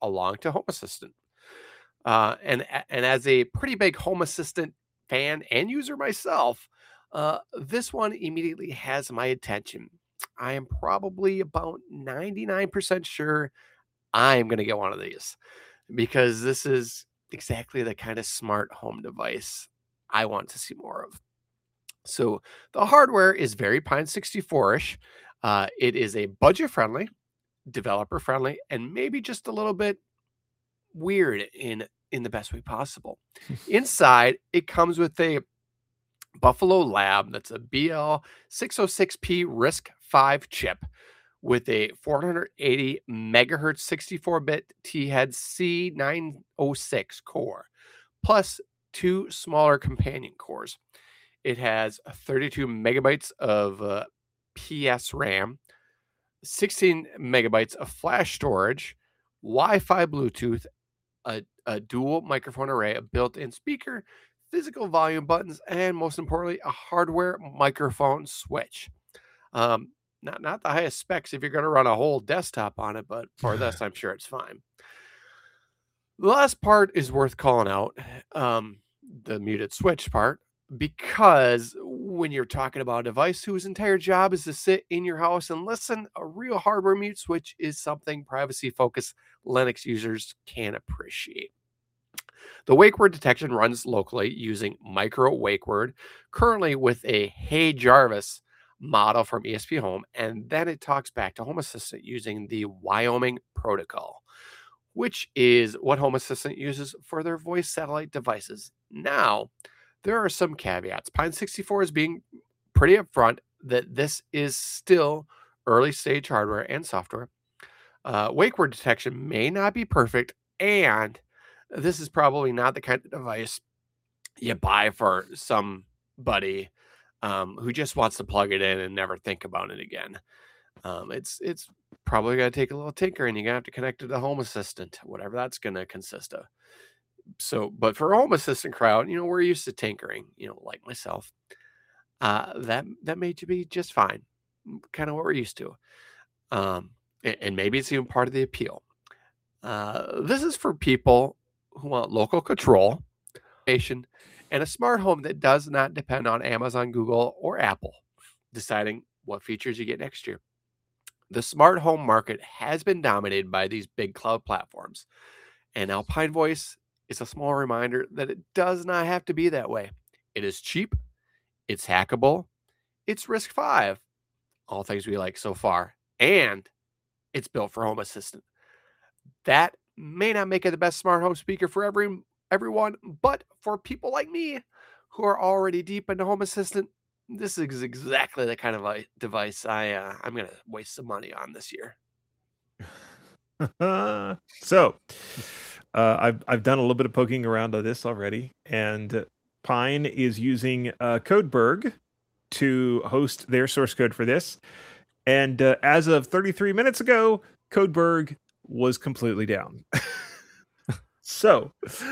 along to Home Assistant. And as a pretty big Home Assistant fan and user myself, this one immediately has my attention. I am probably about 99% sure I'm going to get one of these because this is exactly the kind of smart home device I want to see more of. So the hardware is very Pine 64-ish. It is a budget friendly, developer friendly, and maybe just a little bit weird in the best way possible. Inside, it comes with a Buffalo Lab that's a BL606P RISC-V chip with a 480 megahertz 64-bit T-head C906 core, plus 2 smaller companion cores. It has 32 megabytes of PS RAM, 16 megabytes of flash storage, Wi-Fi, Bluetooth, a dual microphone array, a built-in speaker, physical volume buttons, and most importantly, a hardware microphone switch. Not the highest specs if you're going to run a whole desktop on it, but for this, I'm sure it's fine. The last part is worth calling out, the muted switch part, because when you're talking about a device whose entire job is to sit in your house and listen, a real hardware mute switch is something privacy-focused Linux users can appreciate. The wake word detection runs locally using micro wake word, currently with a Hey Jarvis model from ESP Home, and then it talks back to Home Assistant using the Wyoming protocol, which is what Home Assistant uses for their voice satellite devices. Now, there are some caveats. Pine 64 is being pretty upfront that this is still early stage hardware and software. Wake word detection may not be perfect, and this is probably not the kind of device you buy for somebody who just wants to plug it in and never think about it again. It's probably going to take a little tinkering. You're going to have to connect it to Home Assistant, whatever that's going to consist of. So, but for Home Assistant crowd, we're used to tinkering, like myself. That may be just fine. Kind of what we're used to. And maybe it's even part of the appeal. This is for people who want local control, and a smart home that does not depend on Amazon, Google, or Apple deciding what features you get next year. The smart home market has been dominated by these big cloud platforms, and Alpine Voice is a small reminder that it does not have to be that way. It is cheap, it's hackable, it's RISC-V, all things we like so far, and it's built for Home Assistant. That may not make it the best smart home speaker for everyone, but for people like me who are already deep into Home Assistant, this is exactly the kind of a device I'm going to waste some money on this year. So, I've done a little bit of poking around on this already, and Pine is using Codeberg to host their source code for this. And as of 33 minutes ago, Codeberg was completely down. So,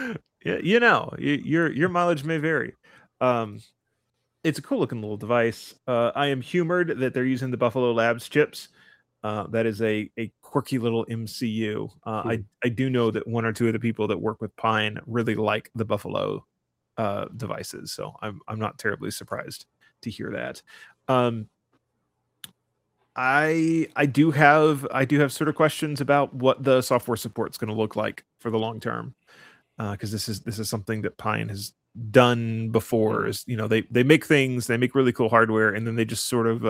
your mileage may vary. It's a cool looking little device. I am humored that they're using the Buffalo Labs chips. That is a quirky little MCU. I do know that one or two of the people that work with Pine really like the Buffalo devices, so I'm not terribly surprised to hear that. I do have sort of questions about what the software support is going to look like for the long term, because this is something that Pine has done before. Is they make things, they make really cool hardware, and then they just sort of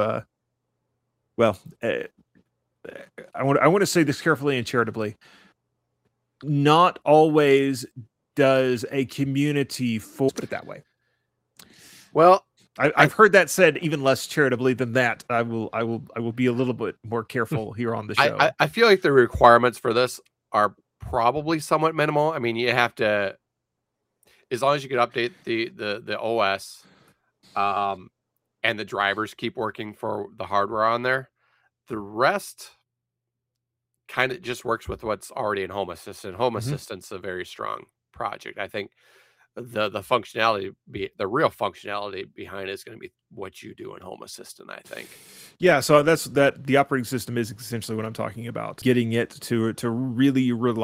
I want to say this carefully and charitably. Not always does a community put it that way. Well, I've heard that said even less charitably than that. I will be a little bit more careful here on the show. I feel like the requirements for this are probably somewhat minimal. I mean, you have to, as long as you can update the OS, and the drivers keep working for the hardware on there. The rest kind of just works with what's already in Home Assistant. Home Assistant's a very strong project. I think the functionality, the real functionality behind it is going to be what you do in Home Assistant, I think. Yeah, so the operating system is essentially what I'm talking about. Getting it to really rely